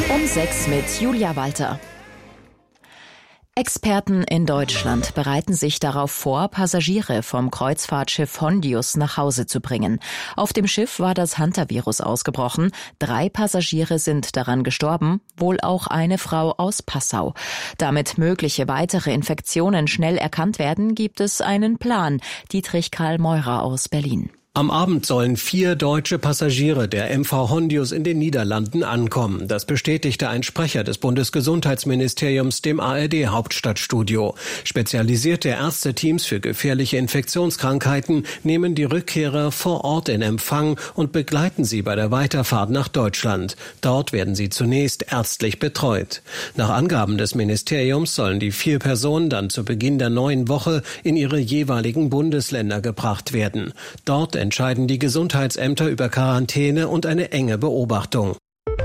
Um 6 mit Julia Walter. Experten in Deutschland bereiten sich darauf vor, Passagiere vom Kreuzfahrtschiff Hondius nach Hause zu bringen. Auf dem Schiff war das Hantavirus ausgebrochen. 3 Passagiere sind daran gestorben, wohl auch eine Frau aus Passau. Damit mögliche weitere Infektionen schnell erkannt werden, gibt es einen Plan. Dietrich Karl Meurer aus Berlin. Am Abend sollen 4 deutsche Passagiere der MV Hondius in den Niederlanden ankommen. Das bestätigte ein Sprecher des Bundesgesundheitsministeriums dem ARD-Hauptstadtstudio. Spezialisierte Ärzteteams für gefährliche Infektionskrankheiten nehmen die Rückkehrer vor Ort in Empfang und begleiten sie bei der Weiterfahrt nach Deutschland. Dort werden sie zunächst ärztlich betreut. Nach Angaben des Ministeriums sollen die 4 Personen dann zu Beginn der neuen Woche in ihre jeweiligen Bundesländer gebracht werden. Dort entscheiden die Gesundheitsämter über Quarantäne und eine enge Beobachtung.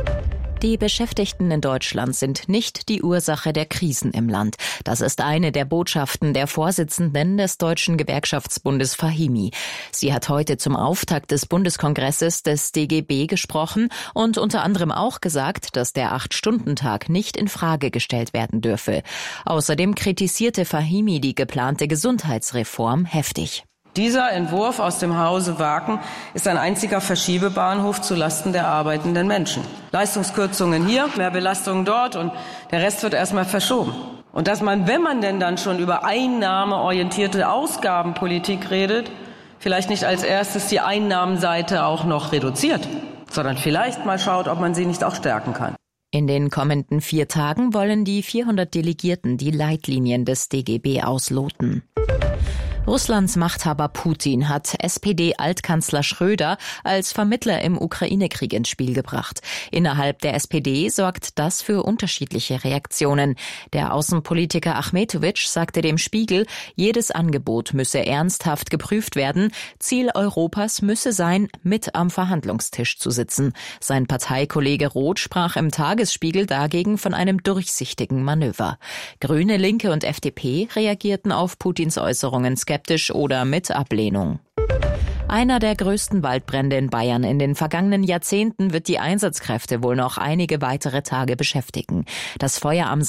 Die Beschäftigten in Deutschland sind nicht die Ursache der Krisen im Land. Das ist eine der Botschaften der Vorsitzenden des Deutschen Gewerkschaftsbundes Fahimi. Sie hat heute zum Auftakt des Bundeskongresses des DGB gesprochen und unter anderem auch gesagt, dass der 8-Stunden-Tag nicht in Frage gestellt werden dürfe. Außerdem kritisierte Fahimi die geplante Gesundheitsreform heftig. Dieser Entwurf aus dem Hause Waken ist ein einziger Verschiebebahnhof zulasten der arbeitenden Menschen. Leistungskürzungen hier, mehr Belastungen dort und der Rest wird erstmal verschoben. Und dass man, wenn man denn dann schon über einnahmeorientierte Ausgabenpolitik redet, vielleicht nicht als erstes die Einnahmenseite auch noch reduziert, sondern vielleicht mal schaut, ob man sie nicht auch stärken kann. In den kommenden 4 Tagen wollen die 400 Delegierten die Leitlinien des DGB ausloten. Russlands Machthaber Putin hat SPD-Altkanzler Schröder als Vermittler im Ukraine-Krieg ins Spiel gebracht. Innerhalb der SPD sorgt das für unterschiedliche Reaktionen. Der Außenpolitiker Achmetowitsch sagte dem Spiegel, jedes Angebot müsse ernsthaft geprüft werden. Ziel Europas müsse sein, mit am Verhandlungstisch zu sitzen. Sein Parteikollege Roth sprach im Tagesspiegel dagegen von einem durchsichtigen Manöver. Grüne, Linke und FDP reagierten auf Putins Äußerungen skeptisch oder mit Ablehnung. Einer der größten Waldbrände in Bayern in den vergangenen Jahrzehnten wird die Einsatzkräfte wohl noch einige weitere Tage beschäftigen. Das Feuer am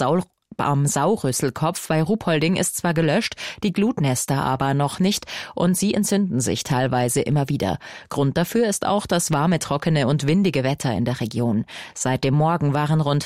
Saurüsselkopf bei Ruhpolding ist zwar gelöscht, die Glutnester aber noch nicht und sie entzünden sich teilweise immer wieder. Grund dafür ist auch das warme, trockene und windige Wetter in der Region. Seit dem Morgen waren rund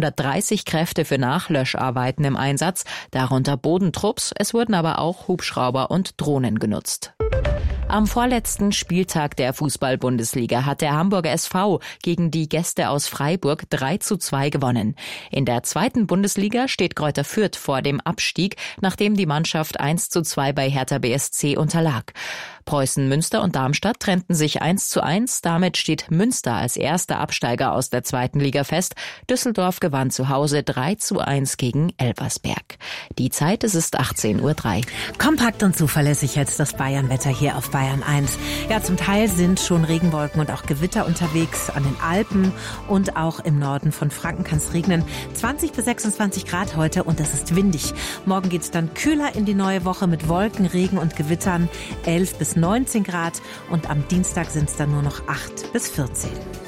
330 Kräfte für Nachlöscharbeiten im Einsatz, darunter Bodentrupps, es wurden aber auch Hubschrauber und Drohnen genutzt. Am vorletzten Spieltag der Fußball-Bundesliga hat der Hamburger SV gegen die Gäste aus Freiburg 3:2 gewonnen. In der 2. Bundesliga steht Greuther Fürth vor dem Abstieg, nachdem die Mannschaft 1:2 bei Hertha BSC unterlag. Preußen Münster und Darmstadt trennten sich 1:1. Damit steht Münster als erster Absteiger aus der 2. Liga fest. Düsseldorf gewann zu Hause 3:1 gegen Elversberg. Die Zeit, es ist 18:03 Uhr. Kompakt und zuverlässig jetzt das Bayernwetter hier auf Bayern 1. Ja, zum Teil sind schon Regenwolken und auch Gewitter unterwegs an den Alpen und auch im Norden von Franken kann es regnen. 20 bis 26 Grad heute und es ist windig. Morgen geht es dann kühler in die neue Woche mit Wolken, Regen und Gewittern. 11 bis 19 Grad und am Dienstag sind es dann nur noch 8 bis 14.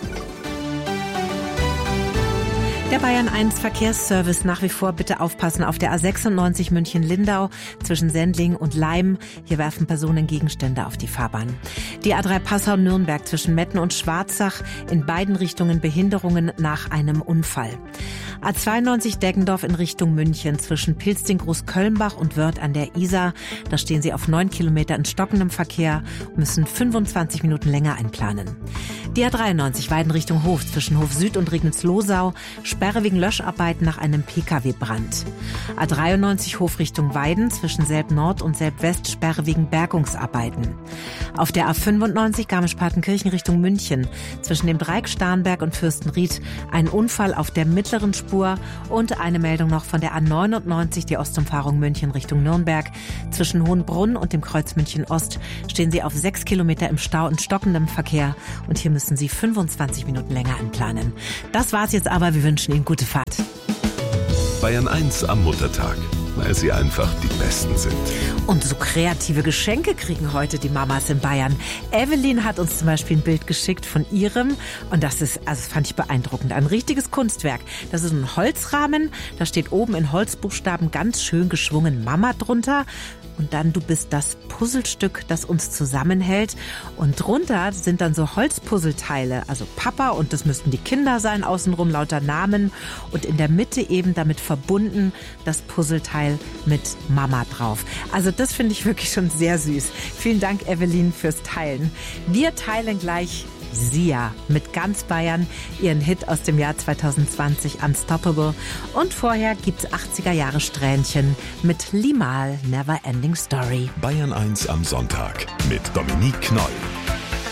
Der Bayern 1 Verkehrsservice nach wie vor bitte aufpassen auf der A96 München-Lindau zwischen Sendling und Leim. Hier werfen Personen Gegenstände auf die Fahrbahn. Die A3 Passau-Nürnberg zwischen Metten und Schwarzach in beiden Richtungen Behinderungen nach einem Unfall. A92 Deggendorf in Richtung München zwischen Pilzding-Großkölnbach und Wörth an der Isar. Da stehen sie auf 9 Kilometer in stockendem Verkehr, müssen 25 Minuten länger einplanen. Die A93 Weiden Richtung Hof zwischen Hof Süd und Regnitz-Losau. Sperre wegen Löscharbeiten nach einem Pkw-Brand. A93 Hof Richtung Weiden zwischen Selb Nord und Selb West. Sperre wegen Bergungsarbeiten. Auf der A95 Garmisch-Partenkirchen Richtung München zwischen dem Dreieck Starnberg und Fürstenried ein Unfall auf der mittleren Spur und eine Meldung noch von der A99, die Ostumfahrung München Richtung Nürnberg. Zwischen Hohenbrunn und dem Kreuz München Ost stehen sie auf 6 Kilometer im Stau und stockendem Verkehr und hier müssen sie 25 Minuten länger einplanen. Das war's jetzt aber, wir wünschen Ihnen gute Fahrt. Bayern 1 am Muttertag. weil sie einfach die Besten sind. Und so kreative Geschenke kriegen heute die Mamas in Bayern. Evelyn hat uns zum Beispiel ein Bild geschickt von ihrem und das fand ich beeindruckend. Ein richtiges Kunstwerk. Das ist ein Holzrahmen, da steht oben in Holzbuchstaben ganz schön geschwungen Mama drunter. Und dann du bist das Puzzlestück, das uns zusammenhält. Und drunter sind dann so Holzpuzzleteile, also Papa und das müssten die Kinder sein, außenrum lauter Namen. Und in der Mitte eben damit verbunden das Puzzleteil mit Mama drauf. Also das finde ich wirklich schon sehr süß. Vielen Dank, Evelyn, fürs Teilen. Wir teilen gleich Sia mit ganz Bayern, ihren Hit aus dem Jahr 2020 Unstoppable. Und vorher gibt's 80er Jahre Strähnchen mit Limahl Never Ending Story. Bayern 1 am Sonntag mit Dominique Knoll.